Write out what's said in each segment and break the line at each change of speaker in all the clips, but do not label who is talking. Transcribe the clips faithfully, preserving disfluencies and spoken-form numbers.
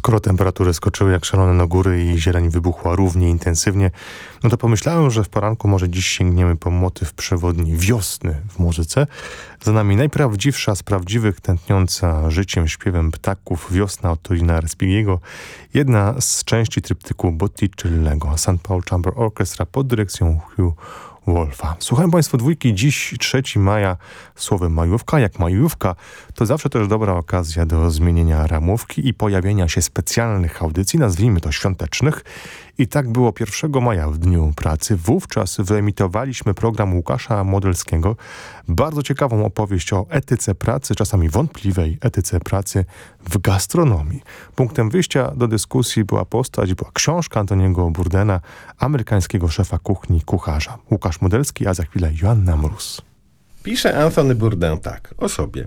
Skoro temperatury skoczyły jak szalone na góry i zieleń wybuchła równie intensywnie, no to pomyślałem, że w poranku może dziś sięgniemy po motyw przewodni wiosny w muzyce. Za nami najprawdziwsza z prawdziwych, tętniąca życiem, śpiewem ptaków wiosna od Torina Respighiego. Jedna z części tryptyku Botticellego, Saint Paul Chamber Orchestra pod dyrekcją Hugh Wolfa. Słuchałem Państwa dwójki dziś, trzeciego maja, słowem majówka. Jak majówka, to zawsze też dobra okazja do zmienienia ramówki i pojawienia się specjalnych audycji, nazwijmy to świątecznych. I tak było pierwszego maja w Dniu Pracy. Wówczas wyemitowaliśmy program Łukasza Modelskiego. Bardzo ciekawą opowieść o etyce pracy, czasami wątpliwej etyce pracy w gastronomii. Punktem wyjścia do dyskusji była postać, była książka Antoniego Bourdena, amerykańskiego szefa kuchni, kucharza. Łukasz Modelski, a za chwilę Joanna Mróz.
Pisze Anthony Bourdain tak o sobie.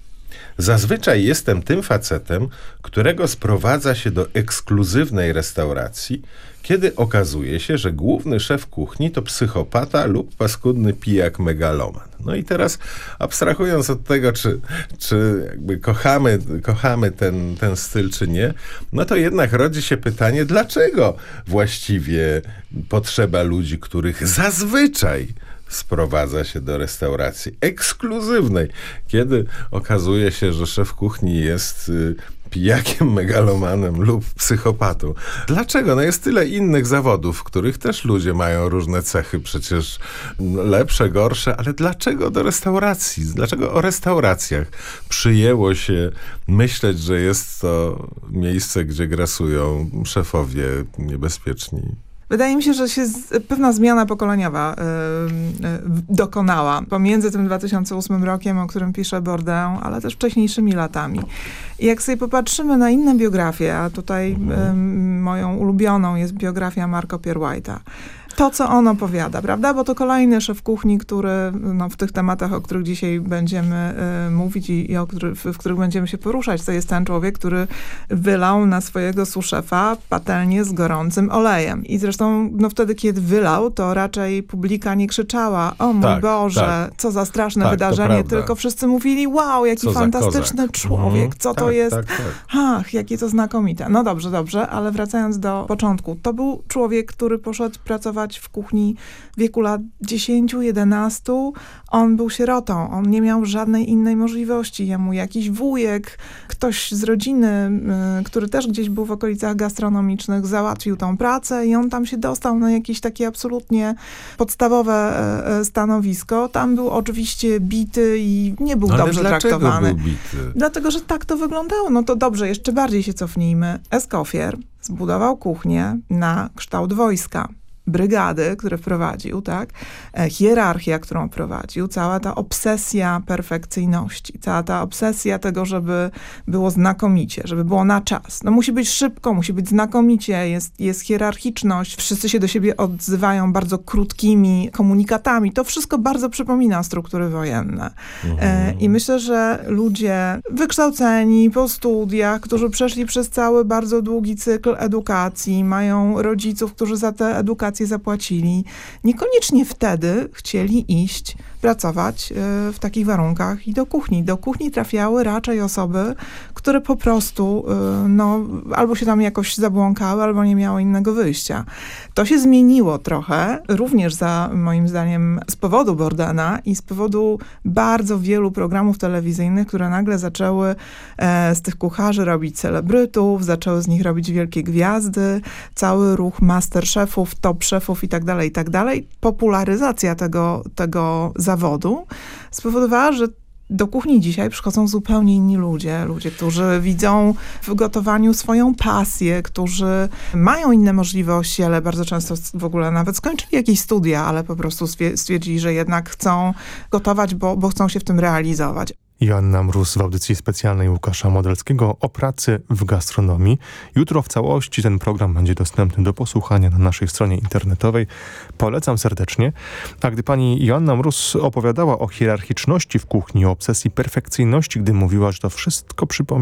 Zazwyczaj jestem tym facetem, którego sprowadza się do ekskluzywnej restauracji, kiedy okazuje się, że główny szef kuchni to psychopata lub paskudny pijak megaloman. No i teraz abstrahując od tego, czy, czy jakby kochamy, kochamy ten, ten styl, czy nie, no to jednak rodzi się pytanie, dlaczego właściwie potrzeba ludzi, których zazwyczaj sprowadza się do restauracji ekskluzywnej, kiedy okazuje się, że szef kuchni jest y, pijakiem, megalomanem lub psychopatą. Dlaczego? No jest tyle innych zawodów, w których też ludzie mają różne cechy, przecież lepsze, gorsze, ale dlaczego do restauracji? Dlaczego o restauracjach przyjęło się myśleć, że jest to miejsce, gdzie grasują szefowie niebezpieczni?
Wydaje mi się, że się z, pewna zmiana pokoleniowa yy, yy, dokonała pomiędzy tym dwa tysiące ósmym rokiem, o którym pisze Bourdain, ale też wcześniejszymi latami. I jak sobie popatrzymy na inne biografie, a tutaj yy, moją ulubioną jest biografia Marco Pierwhite'a, to, co on opowiada, prawda? Bo to kolejny szef kuchni, który no, w tych tematach, o których dzisiaj będziemy y, mówić i, i o który, w, w których będziemy się poruszać, to jest ten człowiek, który wylał na swojego suszefa patelnię z gorącym olejem. I zresztą no, wtedy, kiedy wylał, to raczej publika nie krzyczała: o mój tak, Boże, tak. co za straszne tak, wydarzenie, tylko wszyscy mówili: wow, jaki co fantastyczny człowiek, mhm. co to tak, jest, tak, tak. ach, jakie to znakomite. No dobrze, dobrze, ale wracając do początku, to był człowiek, który poszedł pracować w kuchni w wieku lat dziesięciu, jedenastu. On był sierotą, on nie miał żadnej innej możliwości. Jemu jakiś wujek, ktoś z rodziny, y, który też gdzieś był w okolicach gastronomicznych, załatwił tą pracę i on tam się dostał na jakieś takie absolutnie podstawowe y, stanowisko. Tam był oczywiście bity i nie był
no,
dobrze
ale
traktowany.
Był bity?
Dlatego, że tak to wyglądało. No to dobrze, jeszcze bardziej się cofnijmy. Escoffier zbudował kuchnię na kształt wojska. Brygady, które wprowadził, tak? E, hierarchia, którą prowadził, cała ta obsesja perfekcyjności, cała ta obsesja tego, żeby było znakomicie, żeby było na czas. No musi być szybko, musi być znakomicie, jest, jest hierarchiczność, wszyscy się do siebie odzywają bardzo krótkimi komunikatami. To wszystko bardzo przypomina struktury wojenne. E, I myślę, że ludzie wykształceni po studiach, którzy przeszli przez cały bardzo długi cykl edukacji, mają rodziców, którzy za tę edukację zapłacili, niekoniecznie wtedy chcieli iść pracować w takich warunkach i do kuchni. Do kuchni trafiały raczej osoby, które po prostu no, albo się tam jakoś zabłąkały, albo nie miały innego wyjścia. To się zmieniło trochę, również za moim zdaniem z powodu Bourdaina i z powodu bardzo wielu programów telewizyjnych, które nagle zaczęły e, z tych kucharzy robić celebrytów, zaczęły z nich robić wielkie gwiazdy, cały ruch masterchefów, top szefów i tak dalej, i tak dalej. Popularyzacja tego, tego zawodu spowodowała, że do kuchni dzisiaj przychodzą zupełnie inni ludzie. Ludzie, którzy widzą w gotowaniu swoją pasję, którzy mają inne możliwości, ale bardzo często w ogóle nawet skończyli jakieś studia, ale po prostu stwierdzili, że jednak chcą gotować, bo, bo chcą się w tym realizować.
Joanna Mróz w audycji specjalnej Łukasza Modelskiego o pracy w gastronomii. Jutro w całości ten program będzie dostępny do posłuchania na naszej stronie internetowej. Polecam serdecznie. A gdy pani Joanna Mróz opowiadała o hierarchiczności w kuchni, o obsesji perfekcyjności, gdy mówiła, że to wszystko przypomina